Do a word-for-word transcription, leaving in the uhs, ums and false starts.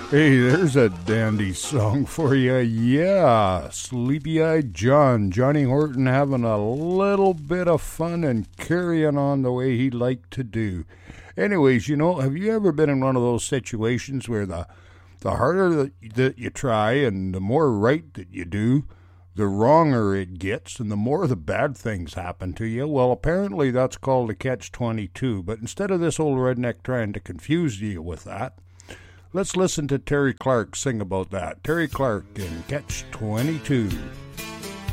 Hey, there's a dandy song for you. Yeah, Sleepy Eyed John. Johnny Horton having a little bit of fun and carrying on the way he liked to do. Anyways, you know, have you ever been in one of those situations where the the harder that, that you try and the more right that you do, the wronger it gets and the more the bad things happen to you? Well, apparently that's called a catch twenty-two. But instead of this old redneck trying to confuse you with that, let's listen to Terry Clark sing about that. Terry Clark in Catch twenty-two.